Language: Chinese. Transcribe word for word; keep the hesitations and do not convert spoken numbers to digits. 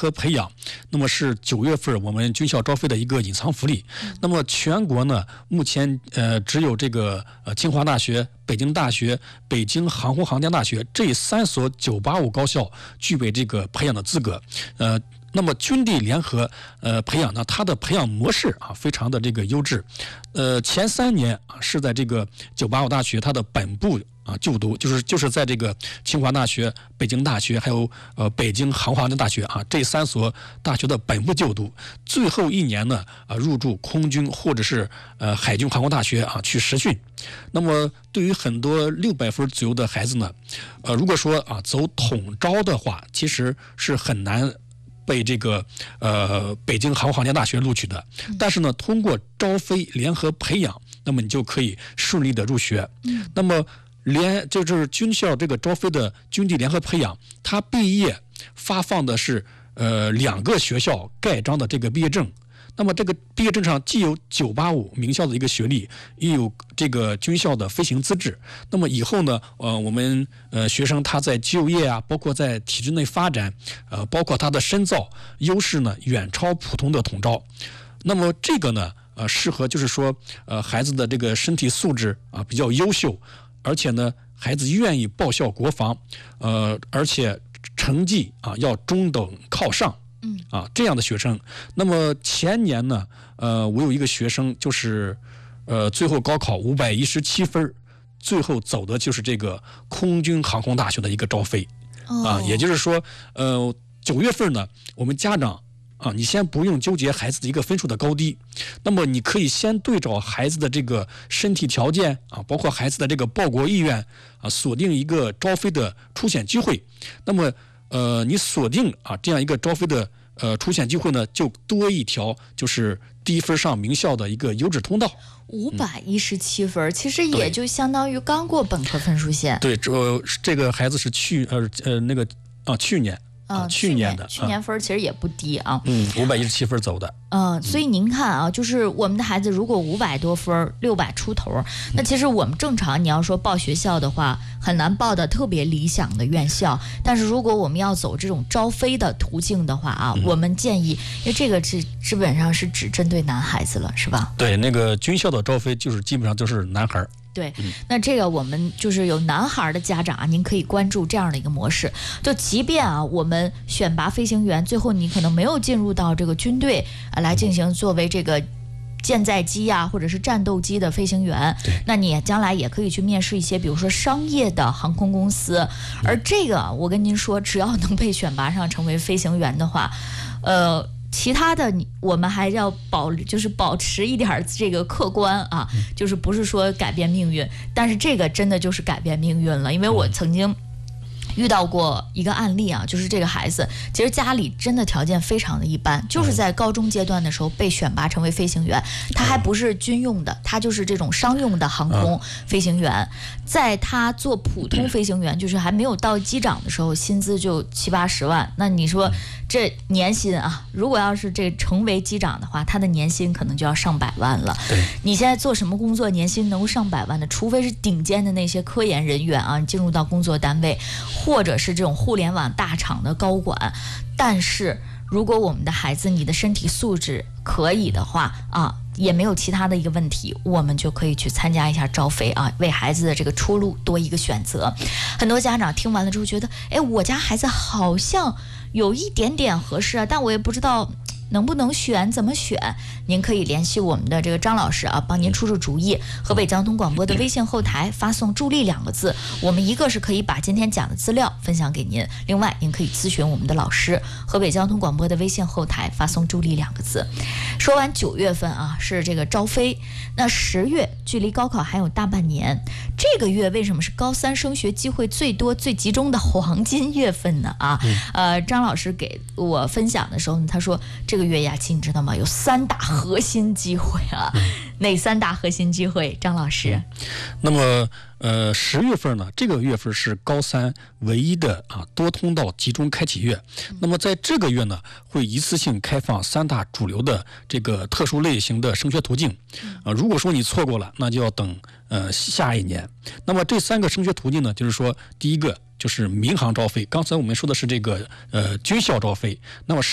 合培养，那么是九月份我们军校招飞的一个隐藏福利。那么全国呢，目前呃只有这个呃清华大学、北京大学、北京航空航天大学这三所九八五高校具备这个培养的资格。呃，那么军地联合呃培养呢，它的培养模式啊非常的这个优质。呃，前三年啊是在这个九八五大学它的本部啊就读，就是就是在这个清华大学、北京大学还有呃北京航空航天大学啊这三所大学的本部就读。最后一年呢啊入驻空军或者是呃海军航空大学啊去实训。那么对于很多六百分左右的孩子呢，呃如果说啊走统招的话，其实是很难被这个呃北京航空航天大学录取的。但是呢，通过招飞联合培养，那么你就可以顺利的入学。嗯、那么联就是军校这个招飞的军地联合培养，它毕业发放的是呃两个学校盖章的这个毕业证。那么这个毕业证上既有九八五名校的一个学历，也有这个军校的飞行资质。那么以后呢，呃，我们呃学生他在就业啊，包括在体制内发展，呃，包括他的深造优势呢，远超普通的统招。那么这个呢，呃，适合就是说，呃，孩子的这个身体素质啊比较优秀，而且呢，孩子愿意报效国防，呃，而且成绩啊要中等靠上。嗯啊，这样的学生，那么前年呢，呃，我有一个学生就是，呃，最后高考五百一十七分，最后走的就是这个空军航空大学的一个招飞，哦、啊，也就是说，呃，九月份呢，我们家长啊，你先不用纠结孩子的一个分数的高低，那么你可以先对照孩子的这个身体条件啊，包括孩子的这个报国意愿啊，锁定一个招飞的出选机会，那么。呃，你锁定啊这样一个招飞的呃出现机会呢，就多一条就是低分上名校的一个优质通道。 五百一十七分、嗯，其实也就相当于刚过本科分数线。 对，这、呃、这个孩子是去呃呃那个啊去年。啊， 去年的去年分其实也不低啊， 嗯，五百一十七分走的， 嗯，所以您看啊，就是我们的孩子如果五百多分，六百出头，那其实我们正常你要说报学校的话，很难报的特别理想的院校，但是如果我们要走这种招飞的途径的话啊，嗯、我们建议，因为这个是基本上是只针对男孩子了，是吧？ 对，那个军校的招飞就是基本上都是男孩。 对，那这个我们就是有男孩的家长啊，您可以关注这样的一个模式。就即便啊，我们选拔飞行员，最后你可能没有进入到这个军队啊来进行作为这个舰载机啊或者是战斗机的飞行员，那你将来也可以去面试一些，比如说商业的航空公司。而这个我跟您说，只要能被选拔上成为飞行员的话，呃。其他的你我们还要保就是保持一点这个客观啊，就是不是说改变命运，但是这个真的就是改变命运了。因为我曾经遇到过一个案例啊，就是这个孩子其实家里真的条件非常的一般，就是在高中阶段的时候被选拔成为飞行员，他还不是军用的，他就是这种商用的航空飞行员。在他做普通飞行员，就是还没有到机长的时候，薪资就七八十万。那你说这年薪啊，如果要是这成为机长的话，他的年薪可能就要上百万了。 对， 你现在做什么工作年薪能够上百万的？除非是顶尖的那些科研人员啊，进入到工作单位，或者是这种互联网大厂的高管。但是如果我们的孩子你的身体素质可以的话啊，也没有其他的一个问题，我们就可以去参加一下招飞啊，为孩子的这个出路多一个选择。很多家长听完了之后觉得，哎，我家孩子好像有一点点合适啊，但我也不知道能不能选，怎么选？您可以联系我们的这个张老师啊，帮您出出主意。河北交通广播的微信后台发送助力两个字，我们一个是可以把今天讲的资料分享给您，另外您可以咨询我们的老师。河北交通广播的微信后台发送助力两个字。说完九月份啊，是这个招飞，那十月距离高考还有大半年，这个月为什么是高三升学机会最多最集中的黄金月份呢？啊，呃，张老师给我分享的时候呢，他说这个月呀，亲，你知道吗？有三大核心机会啊，哪三大核心机会？张老师， 嗯、那么呃，十月份呢，这个月份是高三唯一的啊多通道集中开启月。嗯、那么在这个月呢，会一次性开放三大主流的这个特殊类型的升学途径。啊、呃，如果说你错过了，那就要等呃下一年。那么这三个升学途径呢，就是说第一个就是民航招飞，刚才我们说的是这个呃军校招飞，那么